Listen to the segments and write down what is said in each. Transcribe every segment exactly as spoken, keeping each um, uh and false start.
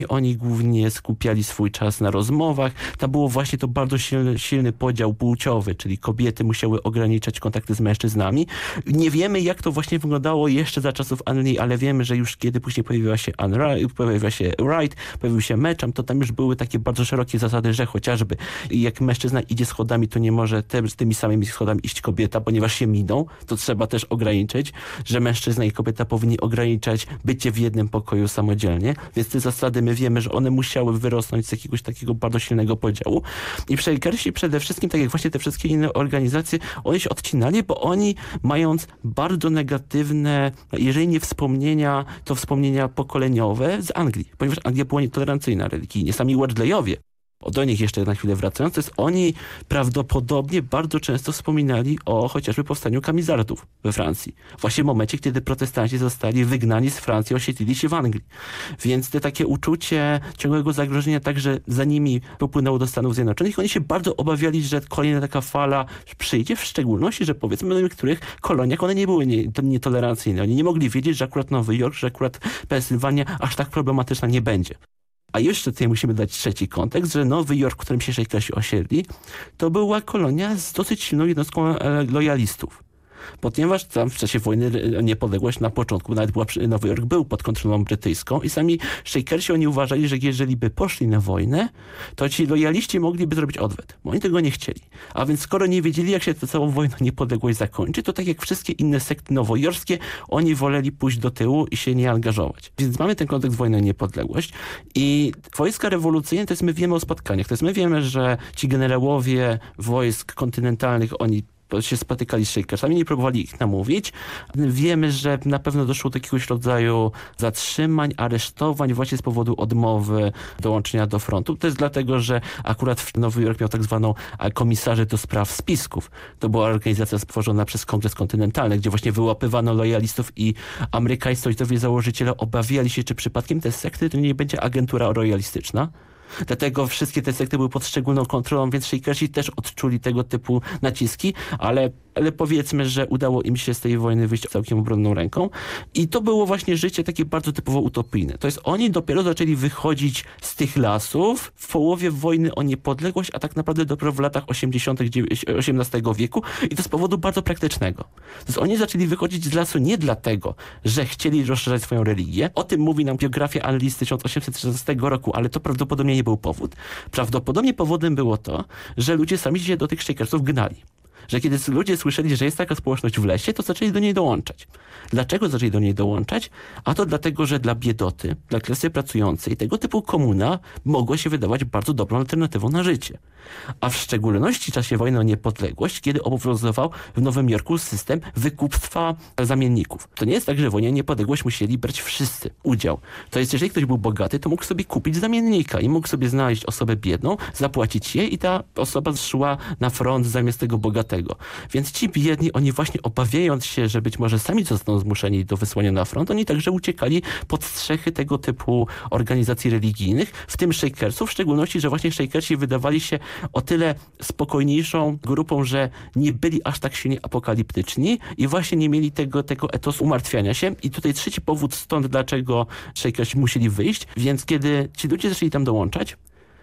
Oni głównie skupiali swój czas na rozmowach. Tam było właśnie to bardzo silny, silny podział płciowy, czyli kobiety musiały ograniczać kontakty z mężczyznami. Nie wiemy, jak to właśnie wyglądało jeszcze za czasów Ann Lee, ale wiemy, że już kiedy później pojawiła się Anne Wright, pojawiła się Wright, pojawił się Mecham, to tam już były takie bardzo szerokie zasady, że chociażby jak mężczyzna idzie schodami, to nie może te, tymi samymi schodami iść kobieta, ponieważ się miną. To trzeba też ograniczyć, że mężczyzna i kobieta powinni ograniczać bycie w jednym pokoju samodzielnie. Więc te zasady my wiemy, że one musiały wyrosnąć z jakiegoś takiego bardzo silnego podziału. I Shakersi przede wszystkim, tak jak właśnie te wszystkie inne organizacje, oni się odcinali, bo oni mając bardzo negatywne, jeżeli nie wspomnienia, to wspomnienia pokoleniowe z Anglii, ponieważ Anglia była nietolerancyjna religijnie. Sami Wedgleyowie, do nich jeszcze na chwilę wracając, to jest oni prawdopodobnie bardzo często wspominali o chociażby powstaniu kamizardów we Francji. Właśnie w momencie, kiedy protestanci zostali wygnani z Francji, osiedlili się w Anglii. Więc te takie uczucie ciągłego zagrożenia także za nimi popłynęło do Stanów Zjednoczonych. Oni się bardzo obawiali, że kolejna taka fala przyjdzie, w szczególności, że powiedzmy w niektórych koloniach one nie były nie, nietolerancyjne. Oni nie mogli wiedzieć, że akurat Nowy Jork, że akurat Pensylwania aż tak problematyczna nie będzie. A jeszcze tutaj musimy dać trzeci kontekst, że Nowy Jork, w którym się Shakersi osiedli, to była kolonia z dosyć silną jednostką lojalistów. Ponieważ tam w czasie wojny o niepodległość na początku nawet była, Nowy Jork był pod kontrolą brytyjską i sami Shakersi oni uważali, że jeżeli by poszli na wojnę, to ci lojaliści mogliby zrobić odwet, bo oni tego nie chcieli. A więc skoro nie wiedzieli, jak się tę całą wojną niepodległość zakończy, to tak jak wszystkie inne sekty nowojorskie, oni woleli pójść do tyłu i się nie angażować. Więc mamy ten kontekst wojny o niepodległość i wojska rewolucyjne, to jest my wiemy o spotkaniach, to jest my wiemy, że ci generałowie wojsk kontynentalnych, oni się spotykali z Shakersami, nie próbowali ich namówić. Wiemy, że na pewno doszło do jakiegoś rodzaju zatrzymań, aresztowań właśnie z powodu odmowy dołączenia do frontu. To jest dlatego, że akurat Nowy Jork miał tak zwaną komisarzy do spraw spisków. To była organizacja stworzona przez Kongres Kontynentalny, gdzie właśnie wyłapywano lojalistów i amerykańscy ojcowie założyciele obawiali się, czy przypadkiem te sekty to nie będzie agentura royalistyczna. Dlatego wszystkie te sekty były pod szczególną kontrolą, więc Shakersi też odczuli tego typu naciski, ale, ale powiedzmy, że udało im się z tej wojny wyjść całkiem obronną ręką. I to było właśnie życie takie bardzo typowo utopijne. To jest oni dopiero zaczęli wychodzić z tych lasów w połowie wojny o niepodległość, a tak naprawdę dopiero w latach osiemdziesiątych osiemnastego wieku i to z powodu bardzo praktycznego. To jest oni zaczęli wychodzić z lasu nie dlatego, że chcieli rozszerzać swoją religię. O tym mówi nam biografia Ann Lee z tysiąc osiemset szesnastego roku, ale to prawdopodobnie nie był powód. Prawdopodobnie powodem było to, że ludzie sami się do tych Shakersów gnali. Że kiedy ludzie słyszeli, że jest taka społeczność w lesie, to zaczęli do niej dołączać. Dlaczego zaczęli do niej dołączać? A to dlatego, że dla biedoty, dla klasy pracującej tego typu komuna mogła się wydawać bardzo dobrą alternatywą na życie. A w szczególności w czasie wojny o niepodległość, kiedy obowiązywał w Nowym Jorku system wykupstwa zamienników. To nie jest tak, że w wojnie o niepodległość musieli brać wszyscy udział. To jest, jeżeli ktoś był bogaty, to mógł sobie kupić zamiennika i mógł sobie znaleźć osobę biedną, zapłacić jej i ta osoba szła na front zamiast tego bogatego. Więc ci biedni, oni właśnie obawiając się, że być może sami zostaną zmuszeni do wysłania na front, oni także uciekali pod strzechy tego typu organizacji religijnych, w tym Shakersów, w szczególności, że właśnie Shakersi wydawali się o tyle spokojniejszą grupą, że nie byli aż tak silnie apokaliptyczni i właśnie nie mieli tego, tego etosu umartwiania się. I tutaj trzeci powód stąd, dlaczego Shakersi musieli wyjść. Więc kiedy ci ludzie zaczęli tam dołączać,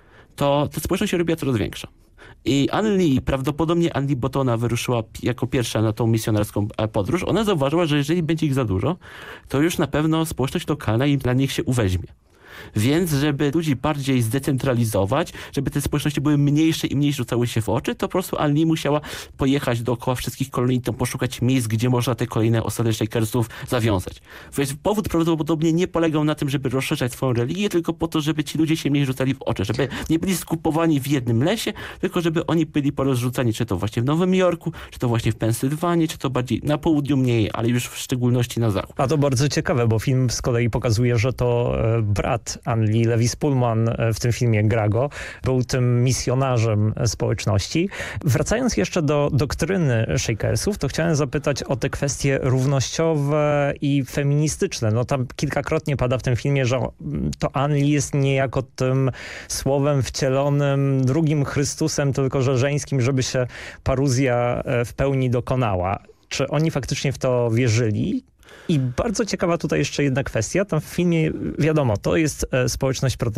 to ta społeczność się robiła coraz większa. I Ann Lee, prawdopodobnie Ann Lee, bo to ona wyruszyła jako pierwsza na tą misjonarską podróż, ona zauważyła, że jeżeli będzie ich za dużo, to już na pewno społeczność lokalna im dla nich się uweźmie. Więc żeby ludzi bardziej zdecentralizować, żeby te społeczności były mniejsze i mniej rzucały się w oczy, to po prostu Ann Lee musiała pojechać dookoła wszystkich kolonii, to poszukać miejsc, gdzie można te kolejne osady Shakersów zawiązać. Więc powód prawdopodobnie nie polegał na tym, żeby rozszerzać swoją religię, tylko po to, żeby ci ludzie się mniej rzucali w oczy, żeby nie byli skupowani w jednym lesie, tylko żeby oni byli porozrzucani, czy to właśnie w Nowym Jorku, czy to właśnie w Pensylwanii, czy to bardziej na południu mniej, ale już w szczególności na zachód. A to bardzo ciekawe, bo film z kolei pokazuje, że to e, brat Ann Lee, Levi Spulman, w tym filmie gra go, był tym misjonarzem społeczności. Wracając jeszcze do doktryny Shakersów, to chciałem zapytać o te kwestie równościowe i feministyczne. No tam kilkakrotnie pada w tym filmie, że to Ann Lee jest niejako tym słowem wcielonym, drugim Chrystusem, tylko że żeńskim, żeby się paruzja w pełni dokonała. Czy oni faktycznie w to wierzyli? I bardzo ciekawa tutaj jeszcze jedna kwestia. Tam w filmie, wiadomo, to jest e, społeczność